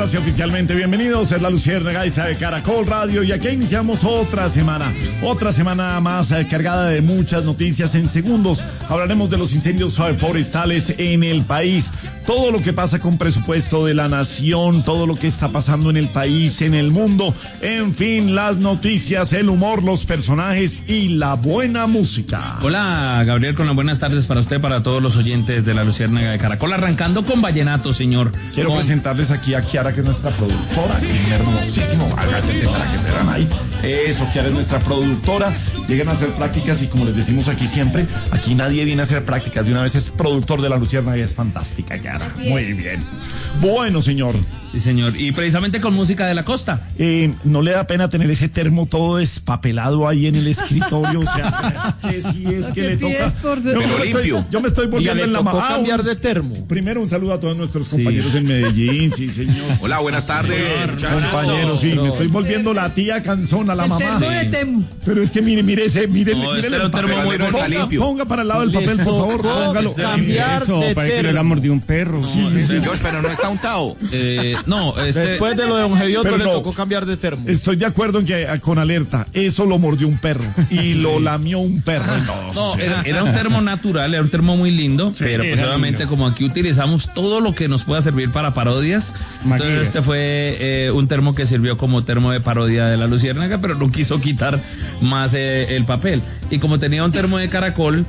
ahora sí, oficialmente bienvenidos. Es la Luciérnaga de Caracol Radio y aquí iniciamos otra semana más cargada de muchas noticias. En segundos hablaremos de los incendios forestales en el país, todo lo que pasa con presupuesto de la nación, todo lo que está pasando en el país, en el mundo, en fin, las noticias, el humor, los personajes y la buena música. Hola, Gabriel, con las buenas tardes para usted, para todos los oyentes de la Luciérnaga de Caracol, arrancando con vallenato, señor. Quiero presentarles aquí a Kiara, que es nuestra productora, hermosísimo, agáchate para que te vean ahí. Eso, Kiara es nuestra productora. Lleguen a hacer prácticas y como les decimos aquí siempre, aquí nadie viene a hacer prácticas, de una vez es productor de la Luciérnaga y es fantástica, Kiara. Muy bien. Bueno, señor. Sí, señor. Y precisamente con música de la costa. ¿No le da pena tener ese termo todo despapelado ahí en el escritorio? O sea, es que le toca. Pero limpio. Yo me estoy volviendo en la mano. Cambiar de termo. Primero un saludo a todos nuestros compañeros en Medellín, sí, señor. Hola, buenas tardes, muchachos. Compañeros, sí, me estoy volviendo la tía canzona, la mamá. Pero es que mire el papel. Ponga para el lado del papel, por favor. Póngalo. Cambiar de para que le haya mordido un perro. Sí. Dios, pero no está untado. No, Después de lo de Don Gediondo Pero le no. tocó cambiar de termo. Estoy de acuerdo en que con alerta, eso lo mordió un perro y lo lamió un perro. No, era un termo natural, era un termo muy lindo, pero pues obviamente lindo. Como aquí utilizamos todo lo que nos pueda servir para parodias, entonces este fue un termo que sirvió como termo de parodia de la Luciérnaga, pero no quiso quitar más el papel. Y como tenía un termo de caracol,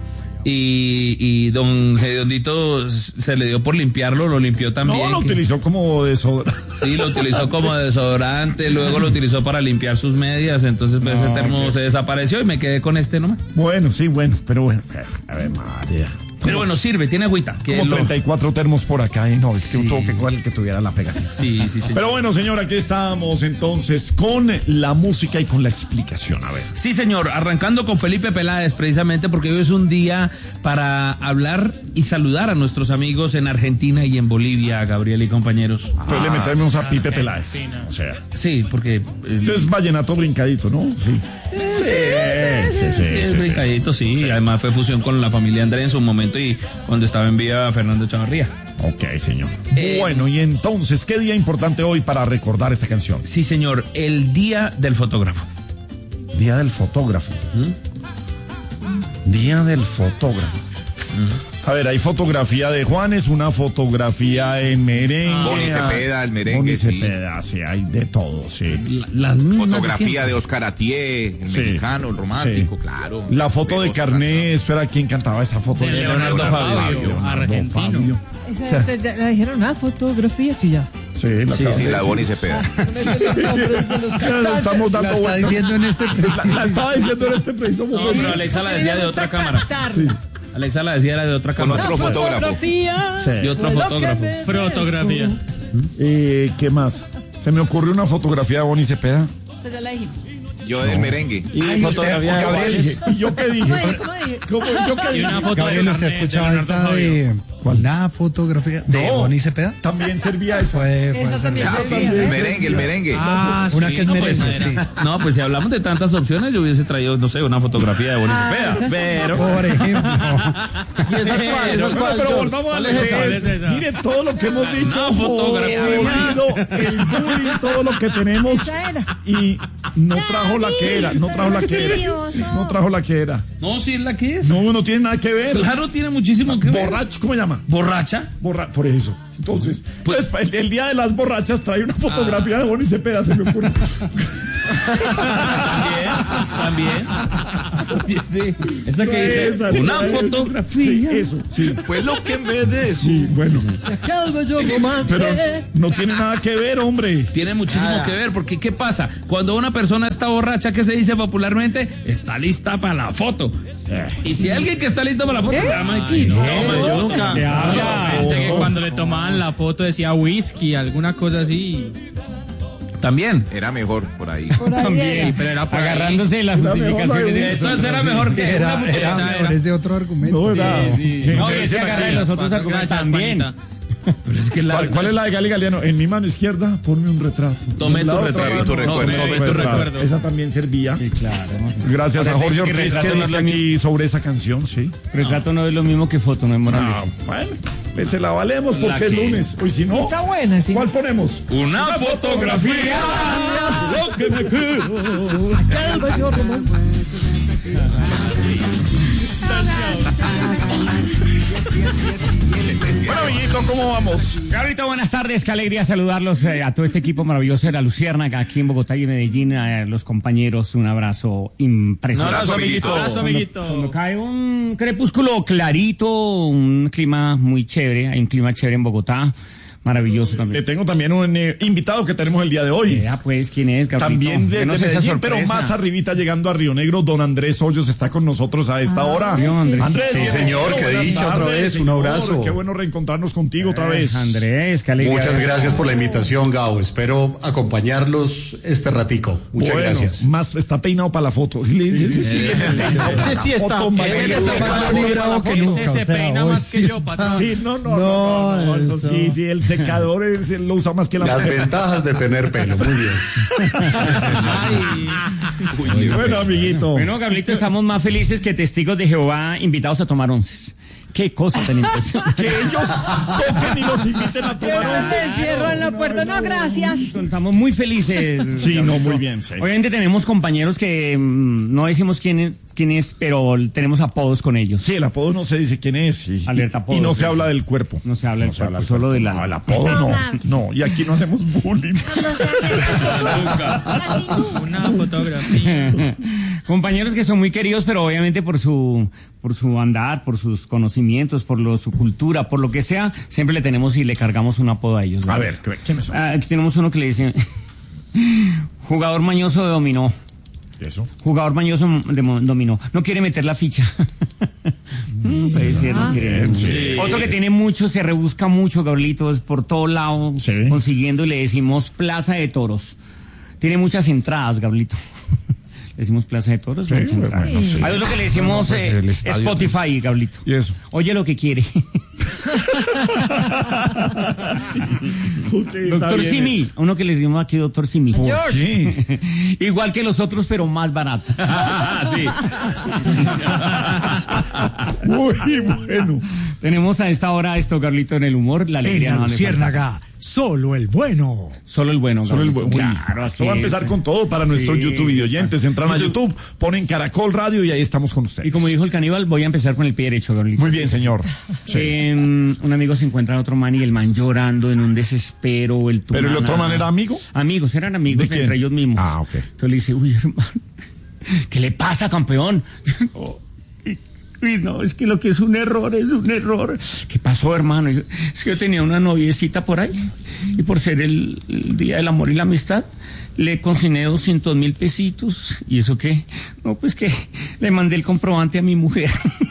y don Gediondito se le dio por limpiarlo, lo limpió también. No, lo utilizó como desodorante. Sí, lo utilizó como desodorante, luego lo utilizó para limpiar sus medias, entonces pues, ese termo se desapareció y me quedé con este nomás. Bueno, sí, pero bueno. A ver, María. Pero bueno, sirve, tiene agüita. Como 34 termos por acá, y no, es que tuvo que cual que tuviera la pegatina. Sí. Pero bueno, señor, aquí estamos entonces con la música y con la explicación, a ver. Sí, señor, arrancando con Felipe Peláez, precisamente porque hoy es un día para hablar y saludar a nuestros amigos en Argentina y en Bolivia, Gabriel y compañeros. Entonces le metemos a Pipe Peláez. O sea. Sí, porque... Esto es vallenato brincadito, ¿no? Sí. Sí, es brincadito, sí. Además fue fusión con la familia André en su momento y cuando estaba en vida Fernando Chavarría. Ok, señor. Bueno, y entonces, ¿qué día importante hoy para recordar esta canción? Sí, señor, el Día del Fotógrafo. Día del Fotógrafo. Día del Fotógrafo. A ver, hay fotografía de Juanes, una fotografía en merengue. Boni Cepeda, el merengue, Boni Cepeda, sí, hay de todo, sí. Las mismas fotografía de Oscar Atié, el mexicano, el romántico, claro. La foto de Carné, espera, ¿quién cantaba esa foto? De Leonardo Fabio, argentino. ¿La dijeron fotografía? Sí, ya. Sí, la de Boni Cepeda. Estamos dando la está diciendo en este la estaba diciendo en este preciso momento. No, pero Alexa la decía de otra cámara. Sí. Alexa la decía era de otra cámara. Con otro fotógrafo. Y otro fotógrafo. Fotografía. ¿Qué más? Se me ocurrió una fotografía de Boni Cepeda. Ya la dijimos. Yo del merengue. Y fotografía de Gabriel. ¿Y yo qué dije? ¿Cómo dije? ¿Yo qué dije? Gabriel, ¿usted escuchaba esa de la fotografía de Boni Cepeda? También servía esa. Esa también servía. El merengue. Una que es merengue. No, pues si hablamos de tantas opciones, yo hubiese traído, no sé, una fotografía de Boni Cepeda. Pero, por ejemplo. Pero volvamos a leer. Mire todo lo que hemos dicho. El bullying, todo lo que tenemos. Y no trajo la que era. No trajo la que era. No, sí es la que es. No tiene nada que ver. Claro, tiene muchísimo que ver. Borracho, ¿cómo se llama? ¿Borracha? Por eso. Entonces, pues el día de las borrachas trae una fotografía de Boni Cepeda, se me ocurre. También. Sí. Esa que dice una fotografía. Sí, eso, sí. Fue lo que me des. Sí, bueno. Pero no tiene nada que ver, hombre. Tiene muchísimo que ver, porque ¿qué pasa? Cuando una persona está borracha, ¿qué se dice popularmente? Está lista para la foto. Y si alguien que está listo para la foto, llama aquí. No, yo nunca. Pensé que cuando le tomaban la foto decía whisky, alguna cosa así. También. Era mejor por ahí. También, pero era agarrándose las justificaciones. Entonces era mejor que era mejor ese otro argumento. No, No, se agarra de los otros argumentos también. Pero es que ¿Cuál es la de Gali Galeano? En mi mano izquierda, ponme un retrato. Tomé En la tu otra retrato. mano, Tu recuerdo. tomé tu recuerdo. Esa también servía. Sí, claro. Gracias a Jorge Parece que Ortiz que retrato no es dice lo aquí sobre esa canción, sí. Retrato no es lo mismo que foto, no es Morales. Ah, bueno, pues se la valemos La porque es que- lunes. Hoy si no, Está buena, sí. ¿cuál ponemos? Una fotografía. Lo que me quedo. Bueno, amiguito, ¿cómo vamos? Gabrielito, buenas tardes, qué alegría saludarlos a todo este equipo maravilloso de La Luciérnaga aquí en Bogotá y en Medellín, a los compañeros, un abrazo impresionante. abrazo, amiguito. Abrazo, amiguito. Cuando cae un crepúsculo clarito, un clima muy chévere, hay un clima chévere en Bogotá, maravilloso también. Tengo también un invitado que tenemos el día de hoy. Pues, ¿quién es, Gabrielito? También desde Denos esa Medellín, pero sorpresa. más arribita llegando a Río Negro, don Andrés Hoyos está con nosotros a esta hora. Dios, Andrés. Sí, señor, qué buenas dicha otra tardes, vez, un señor. abrazo. Qué bueno reencontrarnos contigo otra vez. Andrés, qué alegría. Muchas gracias por la invitación, Gabo. Espero acompañarlos este ratico. Muchas Bueno, gracias. Más está peinado para la foto. Ese sí está. Foto más Ese lindo. está librado que nunca. Ese se peina más que yo, patrón. Sí, no, eso sí, el secador lo usa más que la Las ventajas de tener pelo. Muy bien. Bueno, amiguito. Bueno, Gabrielito, estamos más felices que testigos de Jehová invitados a tomar onces. Qué cosa tan impresionante. Que ellos toquen y los inviten a tomar once. Se cierran la puerta. No, gracias. Estamos muy felices. Sí, no, muy bien, sí. Obviamente tenemos compañeros que no decimos quién es, pero tenemos apodos con ellos. Sí, el apodo no se dice quién es. Alerta apodo, y no se sí. habla del cuerpo. No se habla del cuerpo, del solo cuerpo. de la... No, el apodo no. No, y aquí no hacemos bullying. Una fotografía. Compañeros que son muy queridos, pero obviamente por su andar, por sus conocimientos, por su cultura, por lo que sea, siempre le tenemos y le cargamos un apodo a ellos. ¿No? A ver, ¿quiénes son? Aquí tenemos uno que le dice jugador mañoso de dominó. Eso. Jugador mañoso de dominó. No quiere meter la ficha. Puede ser, no quiere. Sí. Otro que tiene mucho, se rebusca mucho, Gabrielitos, por todo lado, Sí. consiguiendo, y le decimos Plaza de Toros. Tiene muchas entradas, Gabrielito. Le decimos Plaza de Toros, Sí, muchas entradas. bueno, sí. Hay otro que le decimos No, pues el estadio Spotify, Gabrielito. ¿Y eso? Oye lo que quiere. Okay, está Doctor bien Simi, eso. uno que le decimos aquí, Doctor Simi. ¿Por qué? Igual que los otros, pero más barato. Sí. Muy bueno. Tenemos a esta hora esto, Carlito, en el humor, la alegría. En no la le Luciérnaga, solo el bueno. falta. Solo el bueno, Solo el Carlito. buen. Claro, así Esto va a empezar es. con todo para nuestros Sí, YouTube videoyentes. Entran a YouTube, ponen Caracol Radio y ahí estamos con ustedes. Y como dijo el caníbal, voy a empezar con el pie derecho, Carlito. Muy bien, señor. Sí. Un amigo se encuentra a otro man y el man llorando en un desespero. ¿Pero el otro man era amigo? Amigos, eran amigos ¿De quién? entre ellos mismos. Ah, ok. Entonces le dice, uy, hermano, ¿qué le pasa, campeón? Uy, no, es que lo que es un error, es un error. ¿Qué pasó, hermano? Es que yo tenía una noviecita por ahí y por ser el Día del Amor y la Amistad, le consigné 200,000 pesitos. ¿Y eso qué? No, pues que le mandé el comprobante a mi mujer.